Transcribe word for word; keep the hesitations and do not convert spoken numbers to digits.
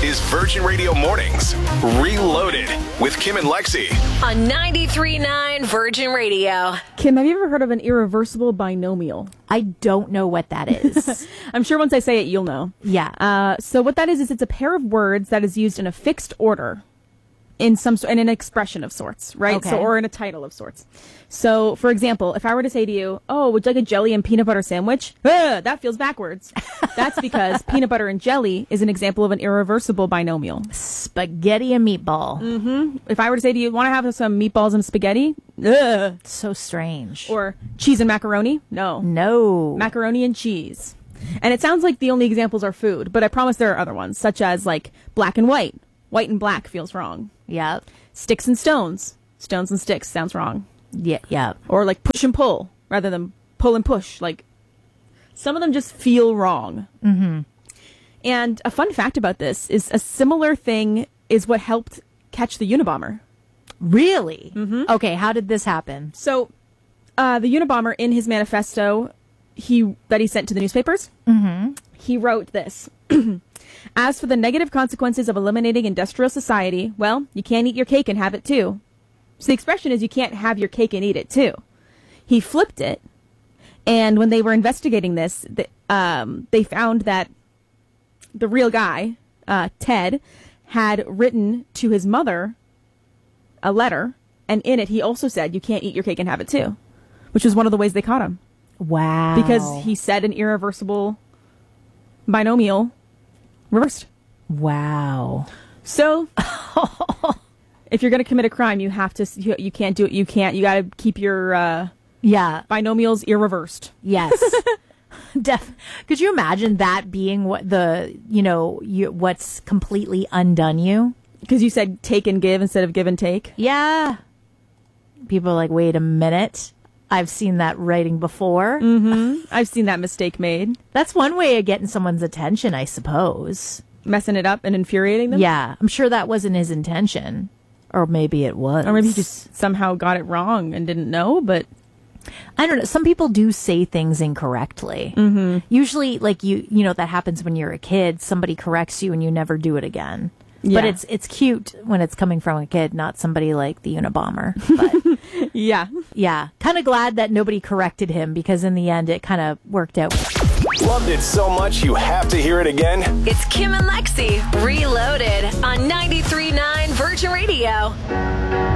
is Virgin Radio Mornings Reloaded with Kim and Lexi on ninety-three point nine Virgin Radio. Kim, have you ever heard of an irreversible binomial? I don't know what that is. I'm sure once I say it, you'll know. Yeah. Uh, so what that is, is it's a pair of words that is used in a fixed order in some in an expression of sorts, right? Okay. So, or in a title of sorts. So, for example, if I were to say to you, oh, would you like a jelly and peanut butter sandwich? Ugh, that feels backwards. That's because peanut butter and jelly is an example of an irreversible binomial. Spaghetti and meatball. Mm-hmm. If I were to say to you, want to have some meatballs and spaghetti? Ugh. So strange. Or cheese and macaroni? No. No. Macaroni and cheese. And it sounds like the only examples are food, but I promise there are other ones, such as like black and white. White and black feels wrong. Yep. Sticks and stones. Stones and sticks sounds wrong. Yeah, yeah. Or like push and pull rather than pull and push. Like some of them just feel wrong. Mm-hmm. And a fun fact about this is a similar thing is what helped catch the Unabomber. Really? Mm-hmm. Okay, how did this happen? So uh, the Unabomber, in his manifesto he that he sent to the newspapers, Mm-hmm. he wrote this. As for the negative consequences of eliminating industrial society, well, you can't eat your cake and have it too. So the expression is you can't have your cake and eat it too. He flipped it, and when they were investigating this, the, um, they found that the real guy, uh, Ted, had written to his mother a letter, and in it he also said you can't eat your cake and have it too, which was one of the ways they caught him. Wow. Because he said an irreversible binomial reversed. Wow. So, if you're going to commit a crime, you have to, you, you can't do it. You can't, you got to keep your uh, Yeah. binomials irreversed. Yes. Def- Could you imagine that being what the, you know, you, what's completely undone you? Because you said take and give instead of give and take. Yeah. People are like, wait a minute. I've seen that writing before. Mm-hmm. I've seen that mistake made. That's one way of getting someone's attention, I suppose. Messing it up and infuriating them? Yeah. I'm sure that wasn't his intention. Or maybe it was. Or maybe he just somehow got it wrong and didn't know, but... I don't know. Some people do say things incorrectly. Mm-hmm. Usually, like, you you know, that happens when you're a kid. Somebody corrects you and you never do it again. Yeah. But it's it's cute when it's coming from a kid, not somebody like the Unabomber. But yeah. yeah, kind of glad that nobody corrected him, because in the end it kind of worked out. Loved it so much you have to hear it again? It's Kim and Lexi Reloaded on ninety-three point nine Virgin Radio.